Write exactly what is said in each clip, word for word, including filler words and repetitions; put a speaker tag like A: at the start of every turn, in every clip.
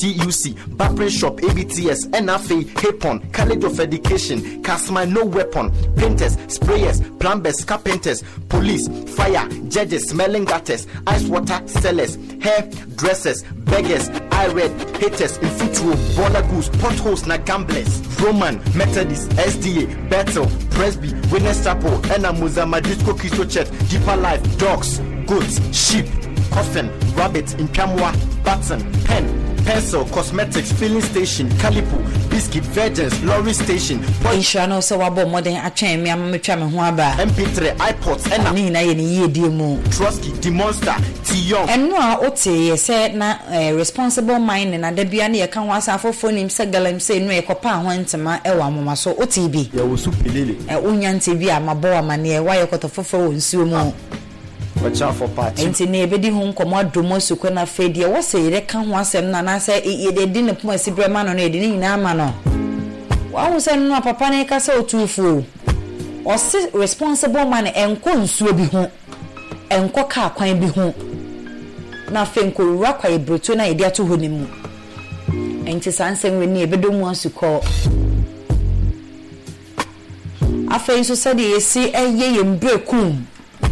A: T U C, Bapre Shop, A B T S, N F A, Hapon, College of Education, Casma, No Weapon, Painters, Sprayers, Plumbers, Carpenters, Police, Fire, Judges, Smelling Gutters, Ice Water Sellers, Hair Dressers, Beggars, I-Red, Haters, in Futuro, Baller Goose, Potholes, na Gamblers, Roman, Methodist, S D A, Bethel, Presby, Witness Chapel, Ena Muzama, Disco Christo Church, Deeper Life, Dogs, Goats, Sheep, Coffin, Rabbits, Inchamwa, Button, Pen, Pencil, Cosmetics, Filling Station, Calipo, Biscuit, Virgins, Lorry Station.
B: Insurance so wabo modern a chain, me am try me ho aba.
A: M P three, iPods, and
B: ni na ye ni ye di mu.
A: Trusky, the Monster, T-Young.
B: And no a ote ye say na responsible mind na da bia na ye kan wasa afofo nim se galam say no ye kopa ho ntema e wa mama so ote bi.
A: Ye wo su pelele.
B: E unya nte bi amabo amane e wa ye kotofofo wo nsuo mu.
A: Watch for party.
B: Enti na ebedi ho nkomo adomo suko na fedie wo se yire kan ho asem na na se ye de di ne poma sibrema no na edi ni nyina ama no wa wo se no papa na ka se otufu o se responsible man enko nsuo bi ho enko ka kwan bi ho na fe nko ruwa kwa ebroto na edi ato ho ne mu enti sansem we ni ebedo mu asuko afa so se de yesi eye ye mbrekum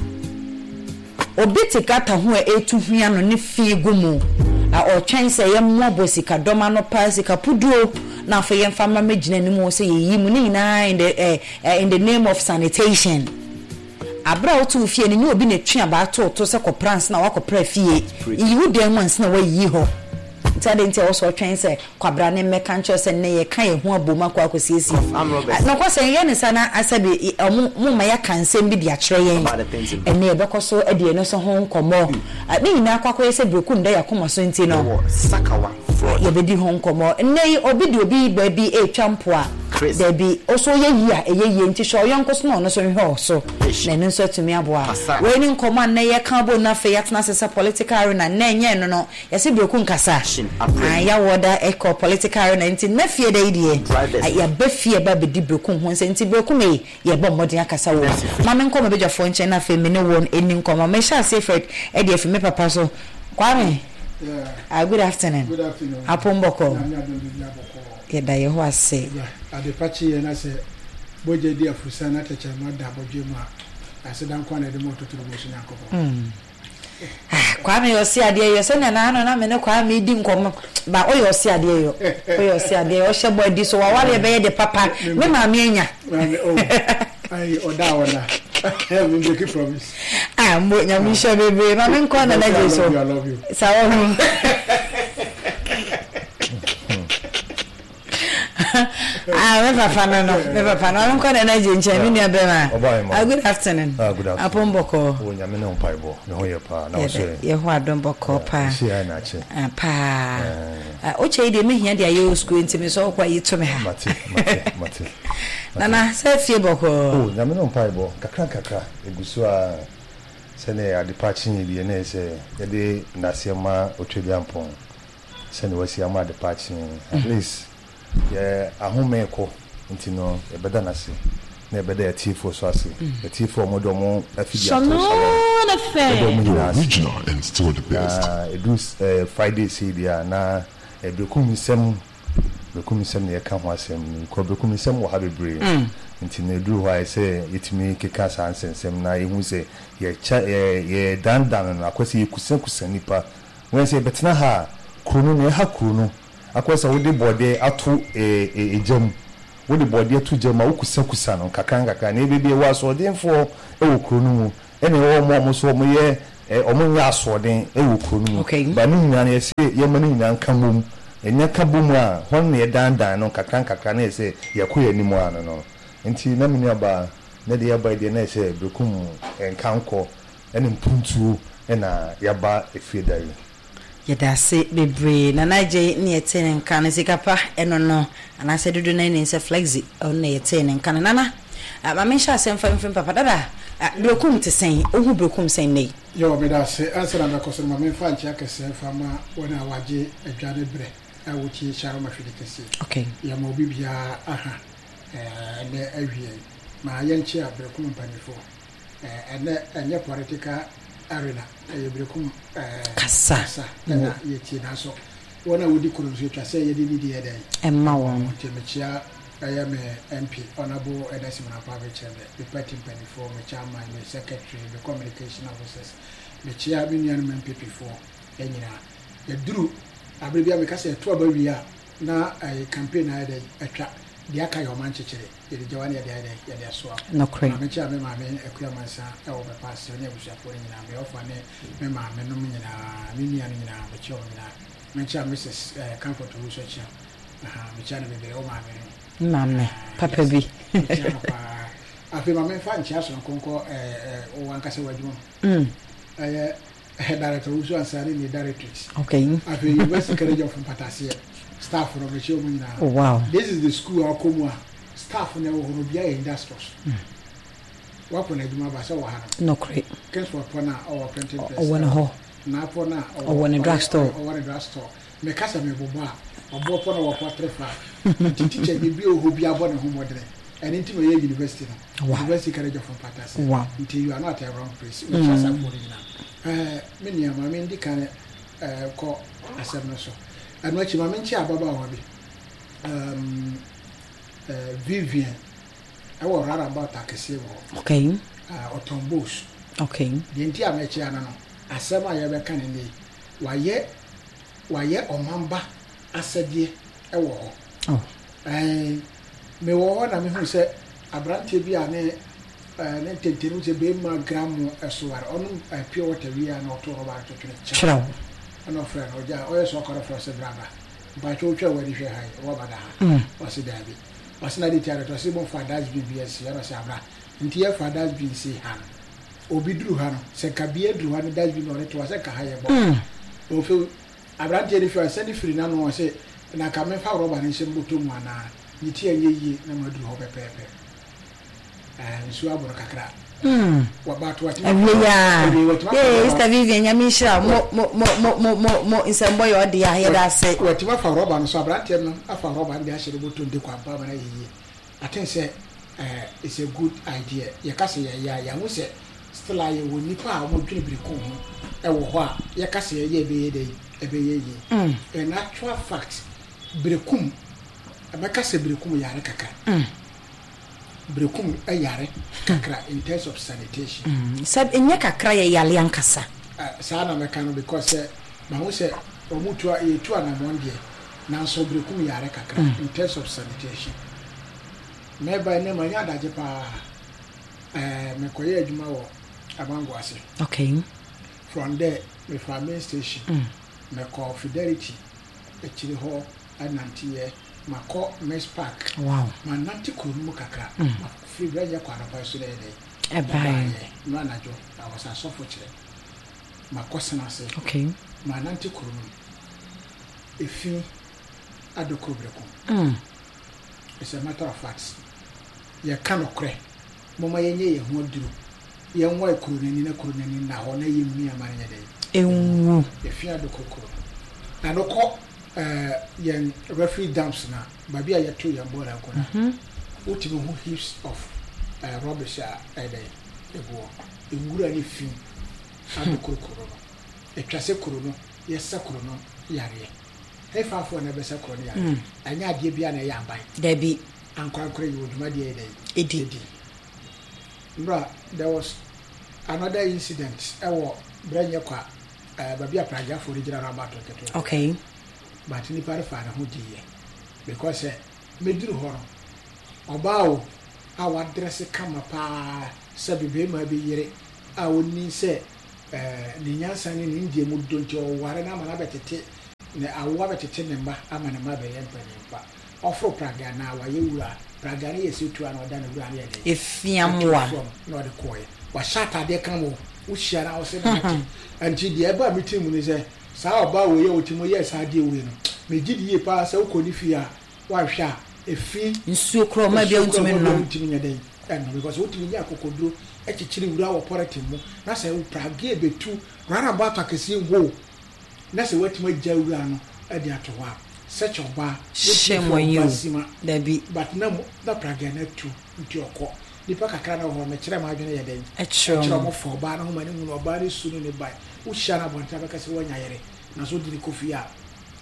B: obiti kata ho etu hua no ne fie gumu a o twen se ye mmobo sika doma no pa sika puduo na fa ye mfama magina ni mo se yi mu ni na in the uh, uh, in the name of sanitation abra otu fie ni obi na twa ba to to se ko prance na wa ko pra fie yi wo dem onse na wa yi ho tade nti o so twen se kwabra ne meka ncho se ne ye kan ye ho aboma kwa akosiesi na kwa se ye ne sana asabe mu ma ya kan sem bi dia kire yen ene e bekoso e de no so ho nkomo ni na akwa kwa se breku nda ya koma so nti no
A: sakawa
B: ye be di ho nkomo ne obi di obi ba bi e twampo a there be also ye yia e ye ye nti so yonko so no so hwe so na ne nso tumi aboa we ni nkomo na ye kan bo na fe yatna se political arena na enye no no ye se breku nkasa aya woda eco political arena nti na fie da idie ya be fie ba be di breku ho nti breku me ye bo modern akasa wo ma me nkomo bejafo nche na fe me ne won eni nkomo me sha se fred e de fe me papa so kwame
C: yeah
B: uh, good afternoon
C: good afternoon
B: apomboko ye da ye ho ase
C: ade pachi ye na se boje di afusa na teche ma da boje ma ase dan kwa na de mo totoro mo shinya ko
B: mm ah kwa me yo si ade yo so na na no na me ne kwa me di nkom ba o yo si ade yo o yo si ade yo she boy di so wa wale be ye de papa me ma me enya
C: ai oda oda have been making promise
B: ah mo nya mi sha bebe ma me nko na na je so sawo hu ah me papa no no me papa no nko na na je nche mi ni abema ah good afternoon
D: ah good afternoon
B: apomboko
D: wo nya me no mpaibo me ho ye pa na wo so
B: ye ho adomboko pa
D: si ai na che
B: ah pa ah o che ide me hia dia ye school ntimi so kwa yi to me ha
D: mate mate mate
B: nana se fie boko
D: oh nya me no mpaibo kakra kakra egusu a se ne adepachi ni bi na se ye de nasiema otwedi ampon se ne wasi ama adepachi at least ye ahomeko nti no e beda na se na e beda ya tifo so ase e tifo modo mo afidi ato
B: na fe
E: original and still the best
D: ah e do Friday see dia na e bekum sem bekum sem ne ka ho asem ni ko bekum sem wo ha bebre nti na duru ho ai se yetimi keka sa ansensem na ehu se ye cha ye dandan na akwese yekusan kusan nipa wen se betena ha krunu ne ha krunu akwesa wodi bode ato e ejam wodi bode ato jam a wokusa kusa no kakan kakan na ebebe wa so denfo e wo krunu mu ene wo mo mo so mo ye omo nya asoden e wo krunu mu ba ni nya na ese ye mani nya nkamum enya kabum a hon ne dandan no kakan kakan na ese ye koye ni mu ano no nti na mini aba na de aba de na ese bekum enkanko ene mpuntu ena yaba efedai
B: yedase bebre na naje ni etene nka na sikapa eno no ana se dudu na ni se flexi on na etene nka na na ma me sha se mfa mfa papa dada bekum te sen ohu bekum sen nei
C: yo me da se answer na ko so ma me fa nchi akese fa ma wona waje adwane bre a wuti sharo ma fili kese
B: okay
C: ya mo bibia aha eh ne awie ma yanchi a bekum mpanifo eh ene enye political arena e brekum eh
B: kasa
C: na yeti na so One would di kuro so twa say ye di di e den
B: emma won
C: temechia I am a M P honorable Edison Apabe Chebe the party twenty-four me chairman me secretary the communication officers me chair me nuan M P four enyina ye duru abrebia me kase to aba wia na ai campaign ai dey atwa dia ka yo man chechire ye de jawani ye dey ye dey so
B: no crane
C: me chair me ma me akua mansa e wo be pass onye busia for nyina me ofa ne me ma me no nyina me nuan nyina me chair nyina me chair Missus Comfort who so chair aha me chair me be o ma me
B: Mame, papa bi.
C: Afi mame fa nchi aso nkonko eh eh o ankase wadwum.
B: Mm.
C: Eh director usu ansari ni directors.
B: Okay.
C: Afi University College of Patase staff from the show na.
B: Oh wow.
C: This is the school akomu staff na wo hono bia industries. Mm. Wapo na djuma ba se wo ha
B: no crate.
C: Kensford pona our printing press.
B: O wona ho.
C: Na pona
B: o wona drugstore.
C: O wona drugstore. Me kasa me bobo a obo pona wo potrefa. Teacher bi bi o ho bia bo ne ho modere. And into my university now. Wow. University College of Patase.
B: Wow.
C: Until you are not a wrong place. Which is a for now. Uh, many of my men, they can uh, call a seven or so. And what you mentioned about Baba um, uh, Vivian, I will rather about Takasivo.
B: Okay.
C: Uh, or Tom Bush.
B: Okay.
C: The entire Mechiano, a semi ever can in the why yet, why yet, or Mamba, I said, ye, a war.
B: Oh.
C: And me wo na me hu se abrante bi ane ne tentenu se be ma gram esoare onu pure water wi ana oto roba to twene
B: chira
C: ana friend oja oye so kora for se braba ba cho twa wani hwe hai wo bada ha o se dabi o se na di tiare to se bon fathers bi bi esi ya se abra nti ya fathers bi se ha obi duru ha no se ka bi eduru ha no dash bi no re to se ka ha ye bo o fe abrante ni fe se ni free na no se na ka me fa roba ni se mboto mu ana yiti enyeyi na madu ho pepepe eh nsu aboro kakra mm wa batu wati
B: awiya eh sta Vivian nyamisha mo mo mo mo mo mo insembo yo de ya he da se
C: wati wa fa roba no so abrante no afa roba ndi ahye boto ndi kwa pa na yiyi aten se eh it's a good idea ye kase ya ya ya hu se still aye wo nipa a mo dwene bire ko ho e wo ho a ye kase ya ye be ye de e be ye yi mm in actual fact bire kum Abaka se brekum yare kakra. Mm. Brekum e yare kakra in terms of sanitation.
B: Mm. Said enye kakra ye yale ankasa.
C: Uh, sa na meka no because uh, ma ho se omutu a ye tu ana monde na so brekum yare kakra mm. in terms of sanitation. Me ba ne ma nya daje pa eh me koye adwuma wo Abango ase.
B: Okay.
C: From there me farming station mm. me call Fidelity e chiri ho anantie Mako Mess Park.
B: Wow.
C: Mananti Kurumu Kakra. Free bread Yakwana Pasu Day.
B: A buy.
C: Manajo. I was a software. Mako Sanase.
B: Okay.
C: Mananti Kurumu. If you add the Kubreko.
B: Mm.
C: It's a matter of facts. You cannot cry. Mama Yenye, who do. Young white Kuruni, Kuruni, Nahona, you me a man a day. If you add the Kukuru. And no call. Uh, yen referee dumps na baby a yetu ya bora kona mhm ultimo who heaps of uh, rubbish a ede ego engura ni fi adu kokoro no etwase koro no yesa koro no yare he fa fo na besa koro yare anya ade bia na ya ban
B: dabi
C: ankwankore yi oduma de ede
B: edi
C: bra there was another incident ewo branye kwa uh, baby a praja for regional rabato keto
B: okay
C: but ni pare fa na ho diye because eh meduru ho no obaawo a wa dress kama pa sabi be ma be yire a woni se eh ni nyansa ni ni ndie mu donti o ware na mana betete ne awo betete ne mba ama ne ma be ye mpa ofro praga na wa ye wura praga ne yesi tu ana oda na wura ne ye
B: efiamwa
C: no de koye wa shata de kan wo wo shiara o se na anti de eba meeting mu ni se sa oba wo ye otimo ye sa de we no me gidi ye pa sa ukoni fi a wa hwa efi
B: nsuo kro ma bia ntimi no
C: ntimi nya den and because otimi ya kokodro e chichiri wura wo porati mu na sa wo prage betu rara ba takesi wo na se watima gya wura no e de ato wa search oba
B: shemo you dabi
C: but na na prage na tu nti okọ nipa kakra na ho me kire ma adwene ye den
B: e kire
C: mo fo ba na ho ma ne hu no oba re su no ne bai wo shara bonta baka se wanya yere na so di kofi a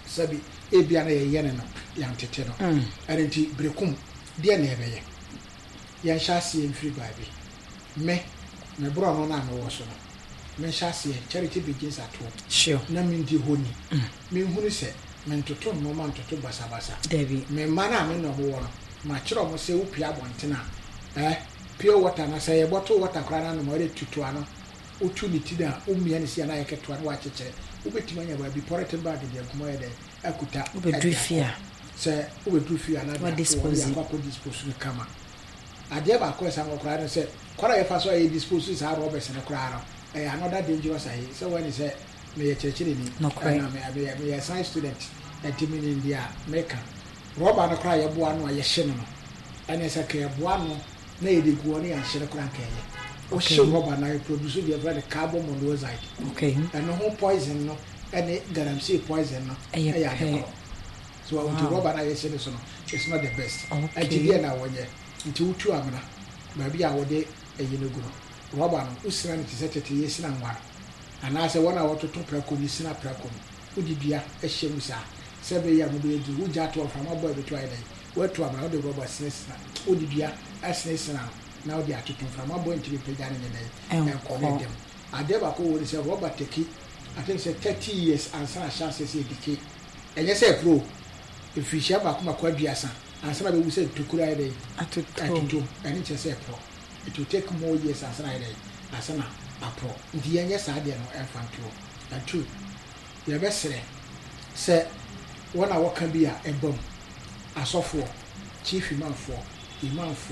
C: sabi e bia na ye yene no yan tete no arenti brekum de na ebeye yan hyase mfiri baabi me me bro no na me wo so no me hyase charity begins at home
B: sure
C: na me ndi honi me hunu se me ntoto no ma ntoto basa basa
B: Debbie
C: me mana me no wo no ma kire mo se upia bontena eh pure water na say bottle water kra na no mo re tutu ano otu ni tida umia ni sia na yeketo ano wa chekere ubetima nya ba bi porete bag de akuma ye de akuta
B: ubedrifia
C: se ubedrifia na
B: wa dispose
C: ya kwa dispose ni kama ade ba ko sa kra no se kwara ye fa so ye dispose sa Robert na kra no eh another dangerous ahi so when say me ye chekere ni
B: na
C: me me ye science student at in India Mecca Robert na kra ye boa no ye hye no ane se ka ye boa no na ye de guo ne ya hye kra nka ye o hye Robert na produce the very carbon monoxide
B: okay
C: and no poison no any galamsey poison no
B: eh
C: so what the Robert na ye hye so no it's not the best and the na wonye nti utu amna ba bia wo de eyi no guro Robert no usira ne tsetete yesi na nwara ana se wona wototo prako ni sina prako udi bia ehye musa sebe ya mu be du uja to from aboy be to ai dai wetu amna wo de Robert sina udi bia asina sina na wo de atoto from aboy nti be pega ne dai en ko ne dem ade ba ko wo se Robert teki I think say thirty years ansa na chance say dike enye say pro efisha ba kuma kwa biasa ansa na be wu say tukura ai dai atoto atoto eni che say pro it will take more years as I did as an apro. The youngest idea no infantile. And two, the best say one hour can be a bomb, a software, chief imam for, imam for,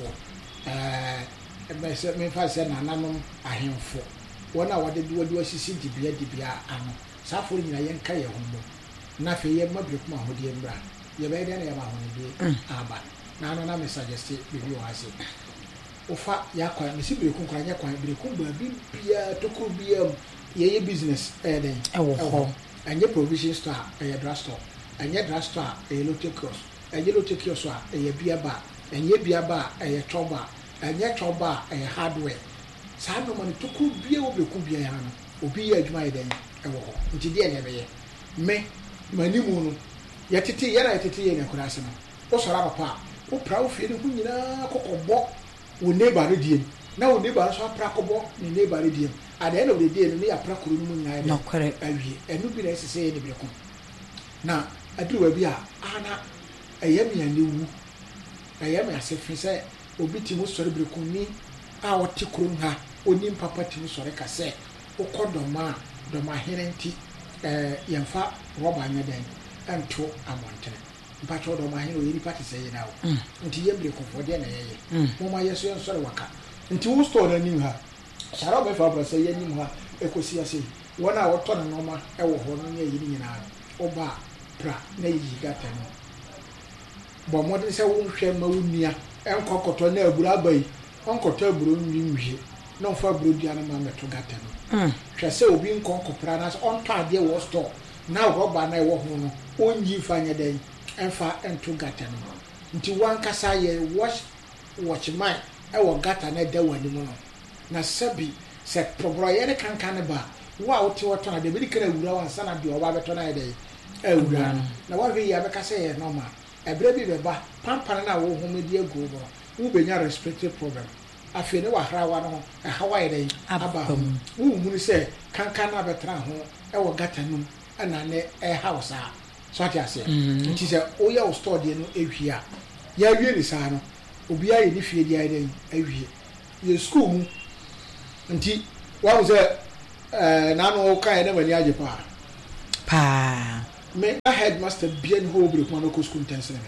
C: uh, myself, me first said, and I'm a him for. One hour they do what you see the beer, the beer, and suffering a young kaya homo. Nothing yet, my book, my hoodie and brand. You better than ever on the day, aber. Now, I'm a suggested review, I say. Ofa yakwa mesi brekum kwa yakwa brekum ba bibia toko bia ye business eh den
B: e wo ho
C: anye provision store eh drug store anye drug store eh lotte cross anye lotte cross a eh bia ba anye bia ba eh choba anye choba eh hardware sa no man toko bia wo brekum bia ya no obi ya adwuma ye den e wo ho nti de ne be ye me manimu no yetete ye na yetete ye ne kura se no o sora papa o pra o fie ne hu nyina kokobọ wo neighbor no diem na wo neighbor so aprakobo ni neighbor no diem at the end of the day no ya prakoro no mu nyaa
B: no correct
C: awie enu bi na sese ye ne bi ko na aduru bi a ana ayemi anewu ayemi asefi se obi ti mu sori bi ko ni a wote kurum ha oni papa ti mu sori ka se ukodoma doma herenti eh yemfa roba nya den anto amontere mpacho do ma hin o yiri party say na o nti yembre ko fo de na yeye mo ma yeso en sore waka nti wo store na nim ha shara be fa bra say yenim ha ekosi ase wona wo to na no ma e wo ho no ne yiri nyina oba pra na yi gata no bo mo de se wo hwe ma wo nua en kokoto na aburu abai on koto aburu nwi nwie no fa aburu dia na ma meto gata no hwe se obi nkokopra na on to ade wo store na roba na e wo ho no onyi fanya den enfa ento gata no nti wankasa ye wash watch my e wo gata na da wani mu no na sabi se probro ye ne kankan ne ba wa wote woto na de bi kra wura wansa na de oba beto na ye de e wura na wa we ya be kasa ye normal ebre bi be ba pampana na wo ho medi agu bo wo benya respective program afi ne wa hrawa no e hawa ye de aba wo mu ni se kankan na betra ho e wo gata no ana ne e house a so ati ase nti se oya o store de no ehwia ya wie ni sa no obi aye ni fie dia de ehwie ye school mu nti wa wo se eh na no ka ene mani age pa
B: pa
C: me na headmaster bien ho obi ko no ko school intensely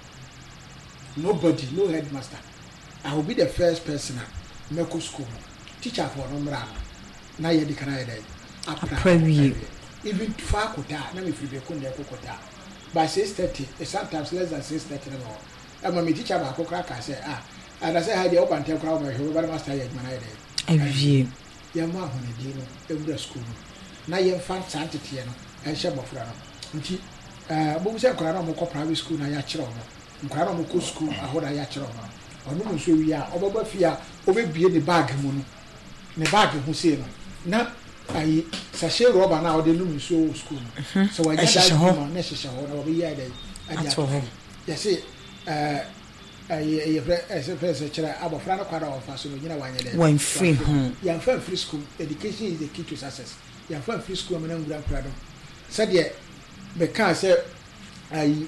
C: nobody no headmaster I will be the first person na ko school teacher for no mra na ye di kana ye dai
B: apra wie
C: even far kota na me free be ko ndeko kota by six thirty sometimes less than six thirty no am my teacher ba ko kra ka say ah and I say how dey open ten kra o me master ye man ye dey
B: avie
C: ya ma ho ne di no every school na ye fan santete no en hye bofra no nti eh bo se kra na mo ko private school na ya kire no nkra na mo ko school ahoda ya kire no onu mo so wi a obaba fi a obebie ne bag mu no ne bag ho sei no na ayi sachet rubber na odi lum nsuo school so wa jada ma na hyehyɛ ho na obi yɛ dai ato ho yɛ se eh ayi yɛ fɛ ɛsɛ fɛ sɛ kyerɛ abɔfra no kwada ɔfa so no nyina wanyɛ dai
B: one free hmm
C: yɛ fa free school education is the key to success yɛ fa free school amana ngura kura do sɛ deɛ be ka sɛ ayi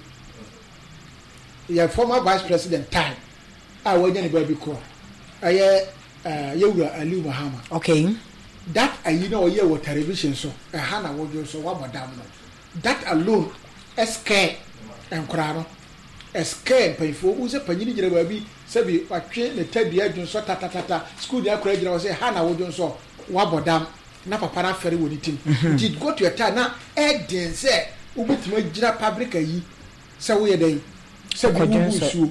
C: yɛ former vice president time a wanya ne ba bi ko ayɛ eh yewura Ali Muhammad
B: okay
C: that ayi na oye wo television so e ha na wo so wa bodam no that alone escape enkora no escape payfo u se panyini gira ba bi se bi watwe ne tabia dwon so tatatata school dia kora gira wo se ha na wo so wa bodam na papa na fere woni tim did go to your time na e den se u betima gira public ayi se wo ye den se bi wo su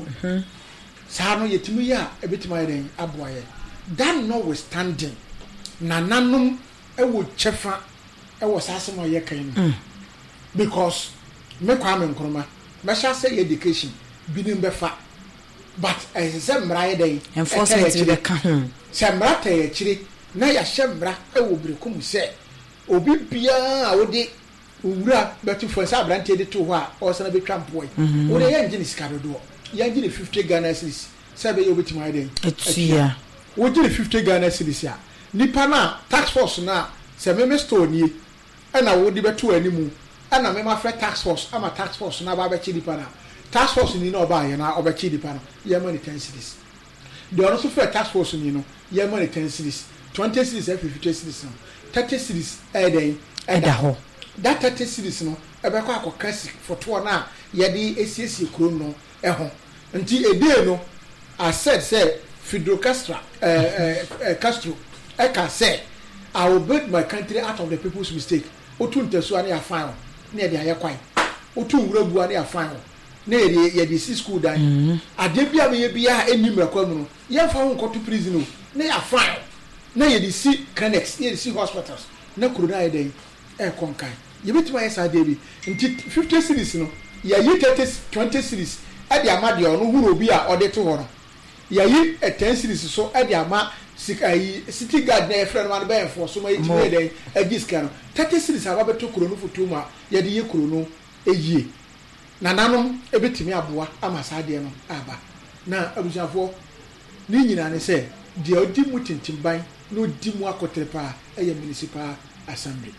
C: sa no yetimi ya e betima ye den aboaye that notwithstanding nananum ewo chefa ewo sase mo ye kan no because me kwa me nkroma me sha say education binim befa but as say mra ye dey
B: enforcement be ka ho
C: say mra ta ye kire na ya hye mra ewo brekum say obi bia a wo de owura betu for say abrante de to ho a o se na betwa mpoe wo de ye ngine sika do ye ngine fifty Ghana cedis say be ye obetima ye dey
B: etua
C: wo ngine fifty Ghana cedis ya nipa na tax force na se meme store nie na wo di beto animu na meme afre tax force ama tax force na ba be chi nipa na tax force ni na oba ye na oba chi nipa no ye money ten cedis de also for tax force ni no ye money ten cedis twenty cedis and fifty cedis no thirty cedis e den e da ho that thirty cedis no e be kwa akokasi foto na ye di esiesie kro no e ho nti ede no I said say Fidel Castro eh eh Castro I can say I will build my country out of the people's mistake. Otu ntesu ani afan na de aye kwan. Otu nwurabu ani afan na ye ye de school dan. Ade bia me ye bia enim rekwa mu no. Ye fa ho nkoto prison no. Na ya afan. Na ye de see clinics, ye de see hospitals. Na kuro na ye den e konkan. Ye betima ye sa de bi. Nti fifty series no. Ya yi thirty twenty series. E de amade ono huru obi a ode to ho no. Ya yi ten series so e de ama sikai city guard na friend man be enforce so ma yiti den agiska no thirty series aba beto kuro no foto ma ye de ye kuro no eyie na nanom ebetimi aboa ama saade no aba na abusafo ni nyina ne se de odi mu tintimban no di mu akotrepa eye municipal assembly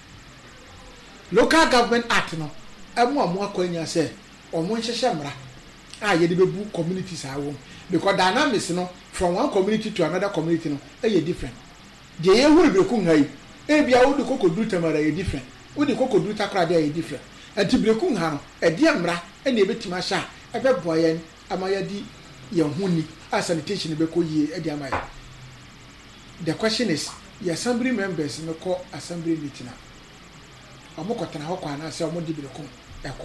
C: local government act no emu amu akwanya se omo nhyehyɛ mra a ye de bebu communities awo because dynamics no from one community to another community no e different je ye hu breku ngai e bia wo de kokodu tamara e different wo de kokodu takra de e different anti breku nha no e de mra e na ebetima sha e be boyen amaya di ye huni a sanitation be ko yie e de amaya. The question is your assembly members no call assembly meeting na omo kotana ho kwa na se omo di breku e ko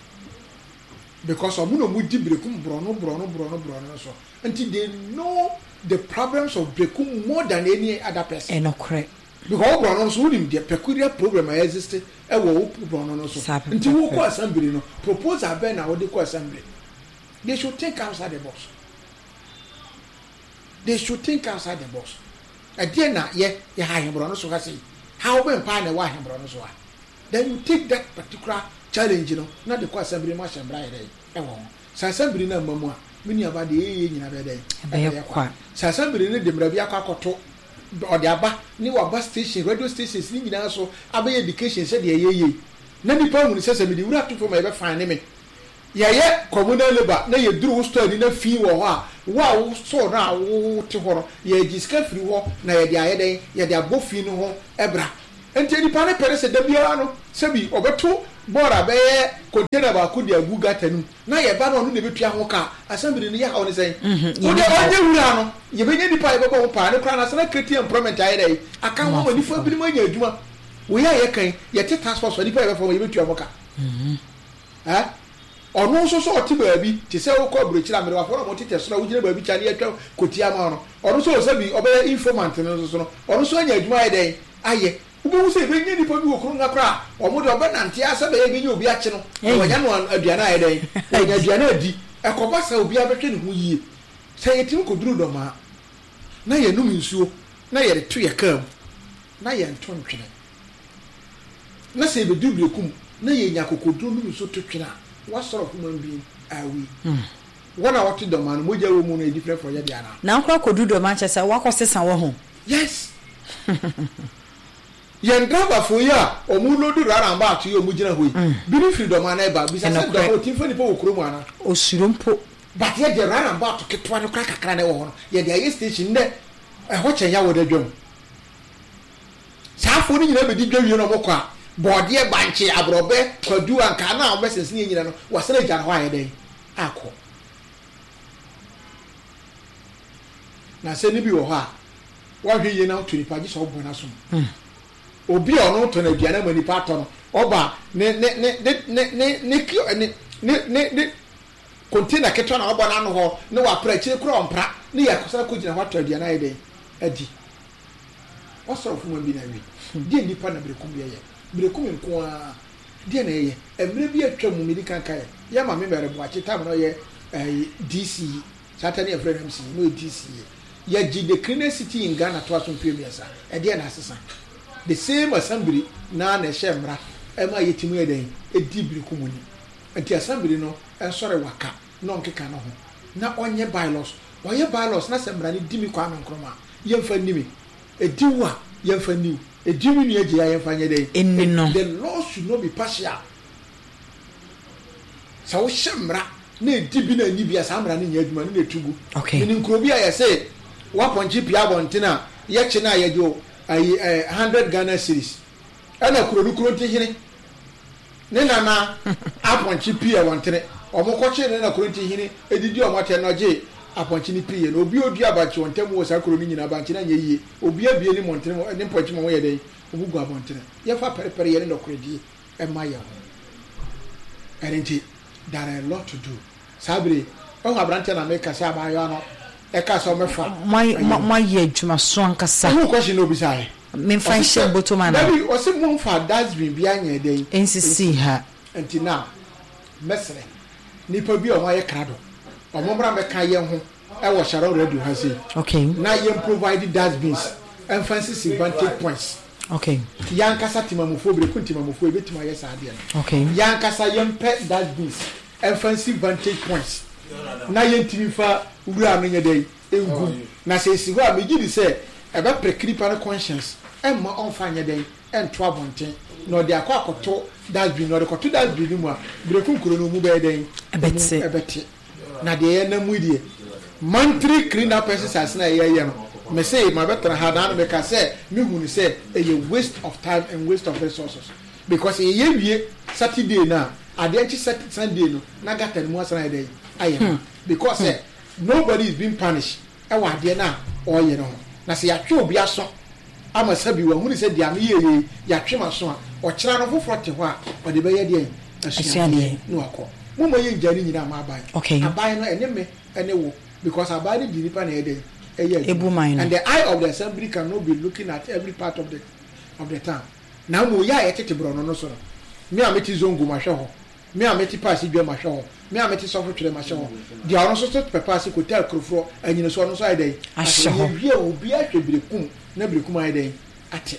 C: because omo no mu di breku brono brono brono brono so until they know the problems of breku more than any other person.
B: And correct.
C: Because brono so nim the peculiar problem exist e wo brono no so until we call assembly no proposal be na we dey call assembly. They should think outside the box. They should think outside the box. Again na ye ye ha him brono so ka say how be pa na wa him brono so a then you take that particular challenge you know not the call assembly ma shambra e dey e wo sa assembly na mamu a mini aba de ye nyina be dey
B: e be kwa
C: sa assembly ne de mra bi akwa koto o de aba ni wa bus station radio stations ni nyina so aba education se de ye ye na ni pa mu se se me de wura to for me be fine me ye ye communal labor na ye duru store ni na fi wo ho a wa wo so na wo te ho ye jiska firi ho na ye de aye den ye de abofi no ho ebra enti ni pa ne pere se da bia no se bi obeto bora be container ba ku de agu gata nu na ye ba no no ne betua ho ka assembly ni ya ha woni sen wo de onye wura no ye be nyedi pa ye bebo pa ne kra na se na create employment aye dai aka ho ni fo bi ni ma nya adwuma wo ya ye kan ye te task force ni pa ye befo ye betua ho ka mhm ha ono so so oti ba bi te se wo ko abrochira mere wa fo mo tete so na wo gina ba bi cha ne atwa kotia ma no ono so so bi obe informant no so no ono so anya adwuma aye dai aye ubu se be nyedi pa bi wo kro ngakra omo de obe nante asa be be nya obi ache no wanya no aduana aye dai wanya aduana adi ekoba sa obi abetwe ne ho yie se yetim ko duru do ma na ye num nsuo na ye to ye kam na ye nto ntwene na se be du brekum na ye nya kokodro no so twetwena what sort of human being are we one hour to the man moja wo mu no different for ya dia na
B: na nkra kodu do Manchester wakosesa wo ho
C: yes yen driver for ya omu lodu rara mba atu ye omu gina hoyi bi ni freedom ana ba bi sa se do ho tin fani po okro mu ana
B: osuro mpo
C: but ye je rara mba atu ketwa no kra kakra na wo ho ye dia ye station ne e ho chen ya wo da dwom sa fo ni nyina be di dwom ye no mokwa body banche abrobe kwadu anka na obesese ni nyina no wasere gya ho aye den akọ na se ni bi wo ha wa hwe ye na to ni pagi so obo na so obi ono to na aduana mani pa to no oba ne ne ne ne ne ne ne ne ne container ketwa na obo na no ho ne wa pra chire kro ompra ne ya kosa ko gina ho to aduana aye den adi osoro fu mo bi na wi di ni pa na brekum bi ye brekum nko a di na ye emre bi atwa mu medical kai ya ma me bere bo achi tam no ye D C Saturday and M C no D C ya ji the clean city in Ghana to aso premier sa e de na asesa the same assembly na na shemra e ma yetimu e den e di brekum ni anti assembly no e sore waka no nkeka no ho na onye bylaws onye bylaws na semra ni di mi kwa no nkroma ye mfa nimi e di wa ye mfa niu e di mi ni eje ya ye mfa nye den the law should not be partial sa wo shemra na di bi na ni bia samra ni nya aduma ni etugu ni nkro bi ya say one point pia bontina ye che na ye jo ai one hundred Ghana series ana kuro kuro tihire ne na na aponchi pia wontene omokoche ne na kuro tihire edidi omote no je aponchi ni pia no obi odi abachi wontem wo sa kuro ni nyina abachi na nye yie obi abie ni montene ne ponchi mo ye den obugu abontene ye fa perepere ye ne no kuro di e ma ye erenti there are a lot to do sabre on abrante na make say abayo no e ka so mefa
B: my my ye adwuma so ankasa
C: who question no bi sai
B: me fan share bottom na
C: maybe o se mo fa das bin bia nya den
B: nsisi ha
C: enti now mesre nipa bi o ma ye krado o mo bra me ka ye ho e wo sharo radio ha sei
B: okay
C: na ye provide das bins emphasis vantage points
B: okay
C: yankasa timamufo bre kuntimamufo ebetima ye sa ade
B: okay
C: yankasa yempe das bins emphasis vantage points na ye ntimi fa wura no nya dai engu na se si ho a megidi se e be prekripa na conscience e ma on fa nya dai ento abonten no de akọ akoto das bin no de koto das bin mu a brekum kuro no mu be dai
B: ebetse
C: ebete na de ye na mu die monthly clean up exercise na ye ye no me say my better had and me can say me hu say a waste of time and waste of resources because e ye wie Saturday na ade anchi Sunday no na gata mu asana dey aye because eh, nobody is being punished e wa ade na o ye no na se ya twe obi aso ama sabi wa hu say dia me ye ya twe maso a o kira no foforo te ho a o de be ye de asuade no akọ mo mo ye njari nyina ma abai abai no ene me ene wo because abai di nipa na ye dey and the eye of the assembly cannot be looking at every part of the of the town. Now mo ya etete bro no no so. Me ameti zongo ma hwe ho. Me ameti pass dwa ma hwe ho. Me ameti sofo twere ma hwe ho. Dia ono so so pass ko tel krofro anyine so ono so ai dai.
B: Ahwe ho.
C: Wie obi ahwe birekum na birekum ai dai. Ate.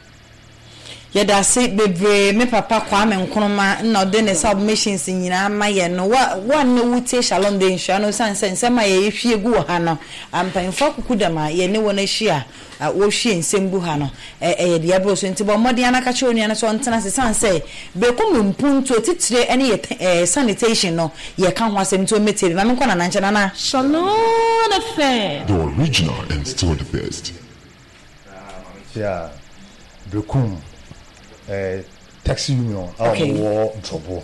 B: Yeda se bebre me papa kwa me nkonoma na ode ne submissions nyina ma ye no wa wa ne wutie shalom de nhwa no san san sema ye hwie gu ha no ampanfo kukudama ye ne wona hia wo hwie nsembu ha no e ye dia bro so ntibo modi anaka che onua ne so ntena se san se bekum mpunto titire ene ye sanitation no ye ka ho asem to metiri na me nkona na nche na na shalom affair
E: the original and still the best.
D: Yeah, bekum eh taxi union
B: okay.
D: Awo ntobo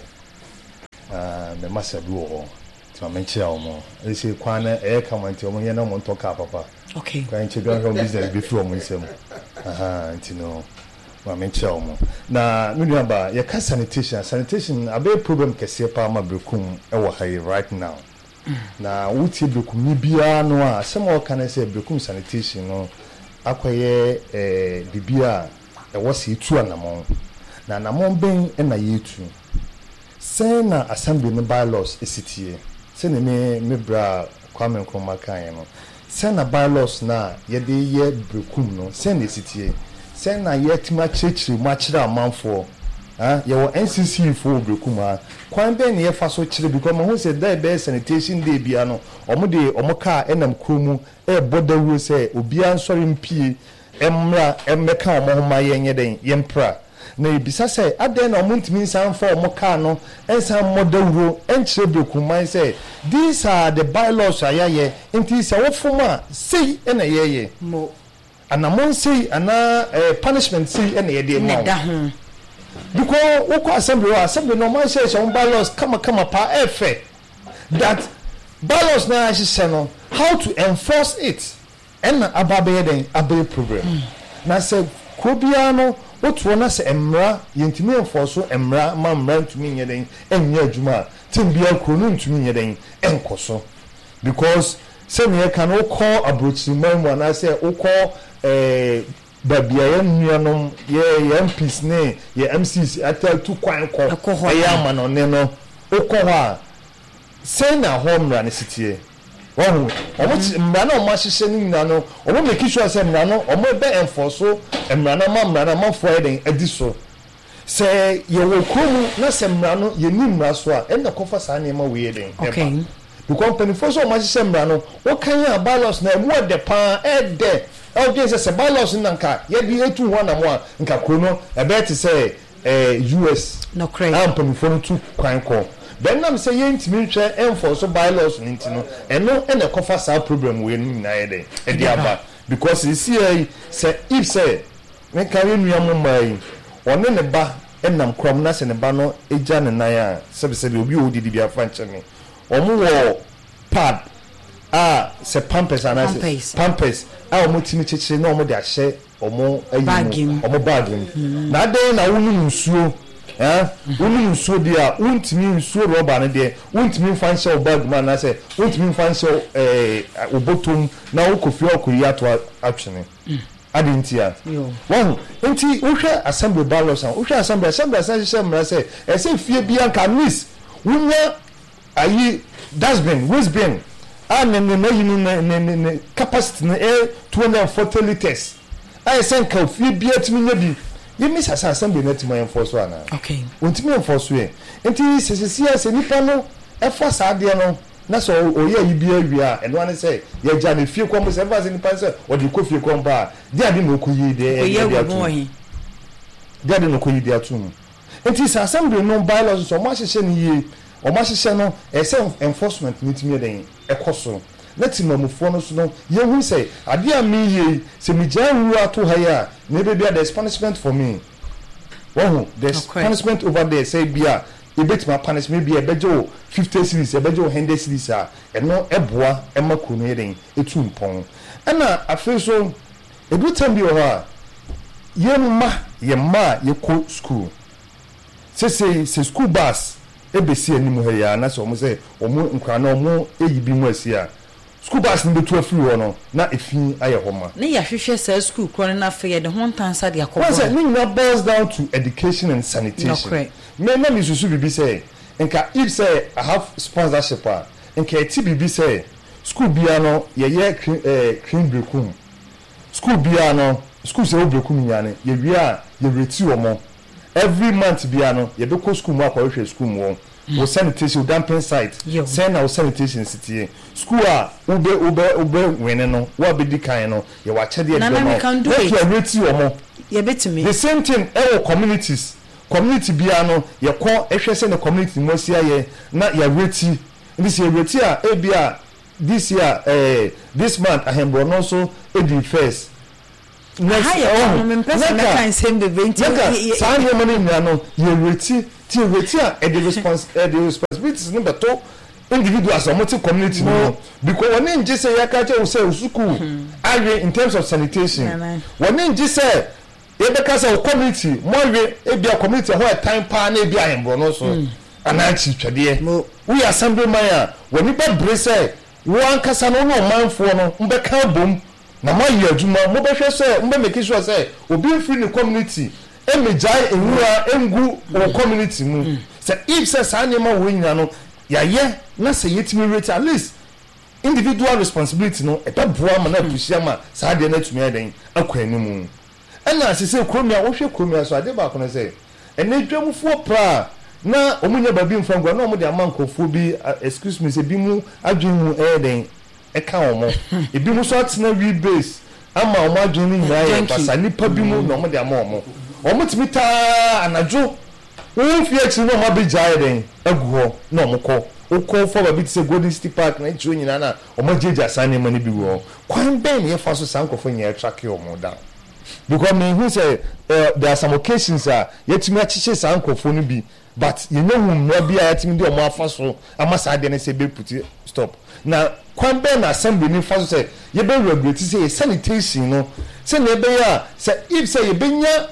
D: ah me masa bi wo ti ma menche awo e se kwana e ka manti omo ye na mo ntoka papa
B: okay
D: kan che gan from business be from nsem aha ntino ma menche awo na me nua ba ye ka sanitation sanitation abe problem kese pa ma bekum e wo ha right now na wuti bekum ni bia no a se mo kan se bekum sanitation no akoye eh bibia e wasi etu anamon na anamon ben e na yetu sen na assembly ne bylaws esitie sen ne me bra kwame nkroma kan no sen na bylaws na ye de ye brekum no sen na esitie sen na ye tima chechiri ma kira amanfo ah your N C C for Brukuma kwan be ne yefa so kire because mo hu say there be sanitation day bia no omo de omo car enam kromu e boda wu say obia nsori mpie emra emmeka omo homa yenye den yempra na ebisa say aden na omo ntimi nsan for omo car no ensan modawuro enchire Brukuma say these are the bylaws ayaye nti say wofuma sei na yeye
B: mo
D: anamon say ana punishment say na yede mo because woko assembly assembly no man say some bylaws come come pa efe that bylaws na ahye no how to enforce it and ababe den abe program mm. na say kobia no woto na say emra yentimi enforce emra ma mra ntumi nye den enye adwuma timbia kronu ntumi nye den enkoso because say me can o call abrochimam wa na say o call eh babia ye nuanom ye ye M Ps ne ye M Cs atal tu kwan ko e ama no ne no ukọ ha say na homra ne sitie ohu omo mra na omo ahihye ni nyina no omo make sure say mra no omo be enforce mra na ma mra na ma fo eden adi so say ye wo kromu na say mra no ye ni mra so a e na kofa sa na ma we eden
B: okay
D: the company for so omo ahihye mra no wo kan ya balance na mu de pa e de okay say se bylaws nka ye bi etu ho na mo a nka krono e be te say eh U S
B: no crazy
D: ampam for tu kwan ko ben nam say ye ntimi hwe enforce bylaws nti no eno e na kofa sa problem we ni na ye de e di aba because you see say if say me carry nuam mai one ne ba enam krom na se ne ba no eja ne nan a sebe sebe obi odidi bia fa nchene omo wo pad ah se pampers anase pampers ah omo timi cheche na omo de ahye omo ayi omo bagim na de na wonu nsuo eh wonu nsuo dia untimi nsuo roba ne de untimi fansha bag man na se untimi fansha eh obotom na okofi okoyi ato atwene adintia one enti uhwe assembly balance uhwe assembly assembly assembly mra se e se fie bia ka miss wunya ayi dustbin waste ah ne ne you ne ne capacity na two hundred forty liters I send ka fie bia timi nya bi ye miss assembly na timi enforce ana
B: okay
D: ontimi enforce we enti sesesi se nipa no e force ade no na so oye yi bia wia eno ane say ye ja ne fie kwom se vase nipa se o de ko fie kwom ba dia de no koyi de e dia atu dia de no koyi de atu enti assembly no bylaws so ma hye ne ye o ma hye no e say enforcement nitimi den e koso leti mamufo no so no ye hu say ade a me ye se mi jan ru ato ha ya ne be bia there's punishment for me oh there's okay. punishment over there say bia e bet ma punishment bia bejo fifty series e bejo one hundred series a e no eboa e makunu ye den etu mpon e na afi so e do time bi o ha ye ma ye ma ye ko school say say say school bus e be si animu ha ya na so mo say omo nkra na omo eyibi mu asia school bus ni betu afiri ho no na efi aye homa
B: ne ya hwehwe sa school kro na fe de ho ntansa de akobo
D: what's it mean that boils down to education and sanitation
B: no,
D: me na mi susu bibi say nka if say I have sponsorship a nka ti bibi say school bia no ye ye eh clean brekum school bia no school say brekum nyane ye wi a ye reti omo every month bia no ye be ko school mu akwa hwe school mu wo sanitation dumping site send our sanitation city school a ube ube ube wene no wa be di kan no ye wa chede e do no let you reti omo
B: ye betimi
D: the same thing e communities community bia no ye ko ehwe se na community mo sia ye na ye reti this ye reti a e bia this year eh this month ahembro no so e di first next
B: oh me person na kan same the twenty
D: san ho money no ye reti ti reti a e the response e the responsibilities number two individuals or multi community no because when nje say yakache o say school awe in terms of sanitation when nje say e be ka say community mo awe e bia community ho time pa na e bia hembro no so ananchi twede we assembly man a when ni ba bre say wo ankasa no no manfo no mbe ka bom na mo yi aduma mo be hwe say mbe make sure say obi free the community e mejai enwura engu o community mu say if say sanema wo nyina no ya ye na say yetimi rate at least individual responsibility no e be boa ma na pushia ma sa de na tumi adan akwani mu e na say say kromia wo hwe kromia so ade ba ko no say ene dwamfo pra na omunya babi mfangwa na omode amankofo bi excuse me se bi mu adwemu eh den e ka omo e bi mu so atena we base ama omo adwenu nyina ye pasa nipa bi mu na omode ama omo omo timi ta anajo wo fi ex no ma be jae den aguho na omko okọ for babi se Golden City Park na ntiro nyina na omo jeja sane mani bi wo kwan ben ye fa so sankofo nya track omo down because me who say uh, there are some occasions ah yetimi achiche sankofo no bi but you know who no be yetimi de omo afa so amasa de ne se be put stop na kwan ben na assembly ni fa so say ye be regulate say sanitation no say na be ya say if say ye benya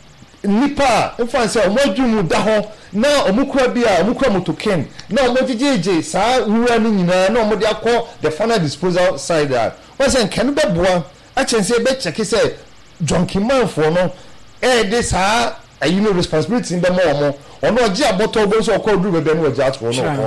D: nipa infan say omodwumu da ho na omukura bia omukura motoken na omodjeje saa wura ni nyina na omode akọ the final disposal side that was en kan be boa a chense be check say junkie man for no eh this saa you know responsibility be mo omo ono oje aboto go so okọ duru be no oje atwo no okọ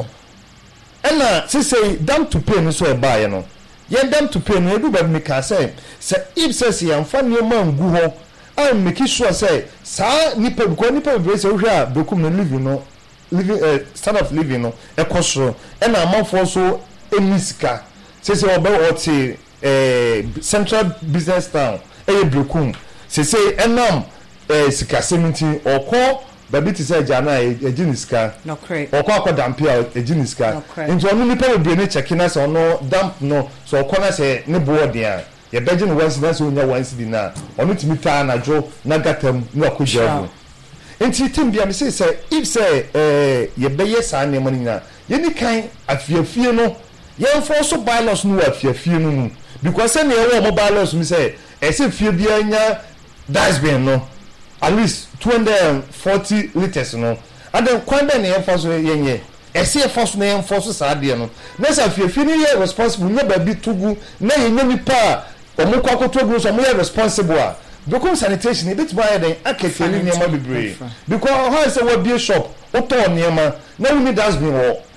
D: ena say say dam to pay no so e ba ye no ye dam to pay no edu be me ka say say if says ye amfa ne man gu ho I'm making sure say sa nipa because nipa be say hwa bekum no living no living uh, stand of living no e kosoro e na amanfo so emisika say say obe oti eh central business town e bekum say say enam eh sika seventy okọ baby ti say jana e jiniska
B: no correct
D: okọ akodampia e jiniska into onu nipa be ne check na say ono damp no so okọ na say ne board ya ye beje no once na so nya once di na onu timi ta na jo na gatam na akojabo enti tim bia me say say if say eh ye beye sa ne mani na ye ni kan afiafie no ye enforce bylaws no afiafie no mu because say na ye wo bylaws mi say e say fie bia nya dustbin no at least two hundred forty liters no and then kwan be na ye enforce ye nye e say enforce na enforce sa de no na say afiafie ni ye responsible nya ba bi tugu na ye nya mi pa omukọ akoto groups omo ye responsible a because sanitation e bit buy den akekeli niam bibre because how say we be shop oto niam na we need has been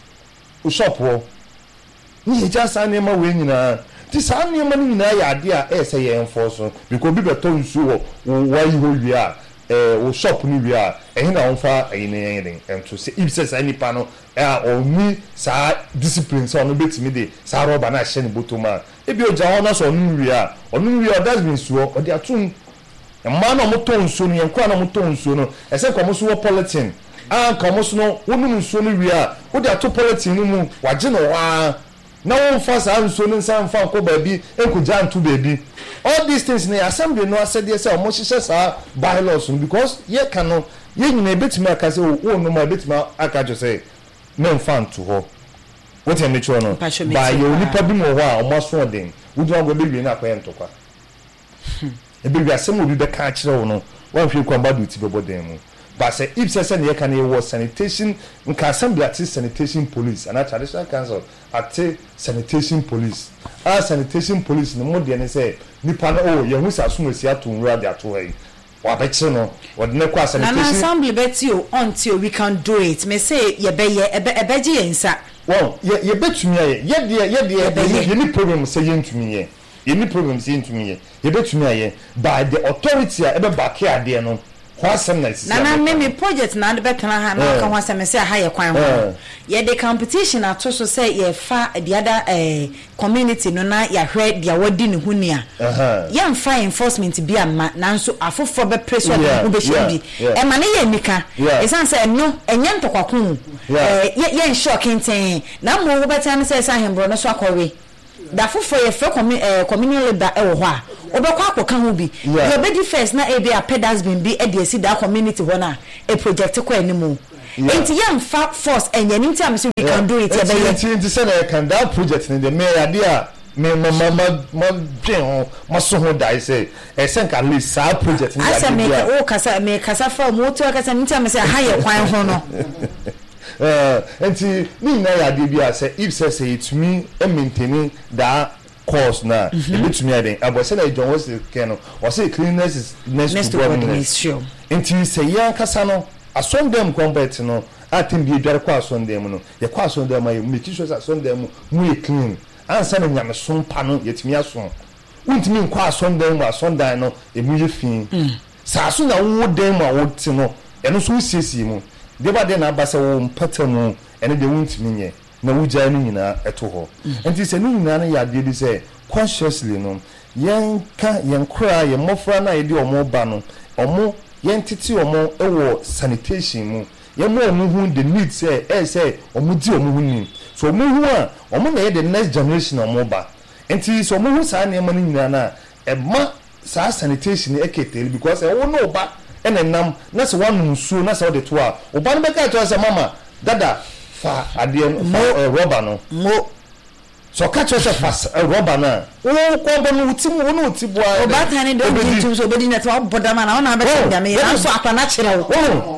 D: wo shop wo ni just niam we nyina ti sa niam ni nyina ya ade a e say ye enforce because bi beto nsu wo wa yi ho wi a eh wo shop ni wi a e na onfa e ni yen den ento say if say any pa no e a oni sa discipline so no betimi de sa roba na hye ni botoma ebi oja ho na so onu wi a onu wi o that's been suo o de atum e ma na mo ton so no yen kwa na mo ton so no e say komo so wo politin an komo so no wonu so no wi a wo de ato politin no mu waje no wa na won fa sa nso no nsa mfa ko ba bi ekuja ntu ba bi all these things na assembly no asede say o mo hyehyɛ sa bylaws because ye ka no ye nyina betimi aka say o no ma betimi aka jo say men fan to ho what am I trying no ba ye onipa bi mo ho a o mo so den wudu agwa be wi na akwa ntokwa e be wi asem obi be ka kire wo no wan hwe kwa ba do ti be boden mu but say if say say na ye ka na was sanitation nka assembly at sanitation police and traditional council at sanitation police ah sanitation police no mo de ne say nipa na oh ye hu sa so no si ato nra de ato hai wa be kire no what ne kwa sanitation
B: na assembly betio until we can do it me say ye be ye e be je yensa
D: well ye ye betumi ye ye de ye de ye ni problem say ye ntumi ye ye ni problem say ntumi ye ye betumi ye by the authority e be back here de no kwasem na sisi
B: na na me me project na de betana ha na ka kwasem say ha ye kwan ho ye de competition ato so say ye fa the other eh community no na ya hwe dia wadi ne hunia ye mfa enforcement bi ama nanso afofo be pressure de be shebi e ma ne ye nika e san say no enye ntokwaku eh ye ye shock nten na mo wo betana say say hembro no so akowe da fofo ye fe community da e wo ho a obekwa akoka ho bi ye be di first na e be a pedals bin bi e de si da community ho na e project ko animu enti ye mfa force enye nim ti am so we can do it e be ye
D: enti say na can that project in the mayor dia me mama ma dwen ma so ho dai say e sen ka list sa project ni
B: asa me o kasa me kasa fa mo to kasa nim ti am say ha ye kwan ho no
D: eh enti ni na ya de bia say if say say it me e maintain that course na e betumi aden abose na John was keno o say cleanliness is next to godliness enti say ya kasa no asondem combat no atim bi dware kwa asondem no ye kwa asondem ma ye make sure asondem mu ye clean ansa na nyame so mpa no yetimi aso untimi kwa asondem mu asondan no e mu ye fin sa so na wo den mu a wo ti no eno so siesie mu de ba de na aba se wo mpata mu ene de wuntimi nye na wugya no nyina eto ho enti se no nyina no ya de bi se consciously no yen ka yen kra yen mofra na ye de omo ba no omo yen titi omo ewo sanitation mu yen mo omo hu the need say eh say omo di omo hu ni so omo hu a omo na ye the next generation omo ba enti so omo hu sa na ema no nyina na e ma sa sanitation e keteli because e wo no ba ene nam na se wanu nsuo na se wo de to a oba no be ka to say mama dada fa ade mo rubber no mo so catch us fast a rubber na wo ko bo no uti mo no uti bo a
B: oba tani do ntum so obedi net wa boda ma na wona be tanya me na so akwana kire wo